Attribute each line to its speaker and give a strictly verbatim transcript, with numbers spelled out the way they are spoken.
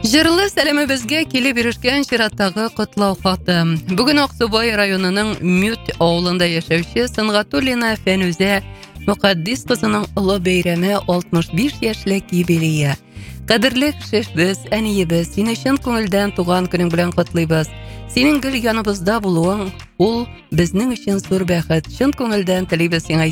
Speaker 1: Җырлы сәлемебезгә килеп ирешкән чираттагы котлау хаты. Бүген Аксубай районының Мүт авылында яшәүче Сынгатуллина Фәнүзә Мөхәддис кызының олы бәйрәме алтмыш биш яшьлек юбилее. Кадерле кешебез, әниебез, сине чын күңелдән туган көнең белән котлыйбыз. Синең гел яныбызда булуың, ул безнең өчен зур бәхет. Чын күңелдән телибез сиңа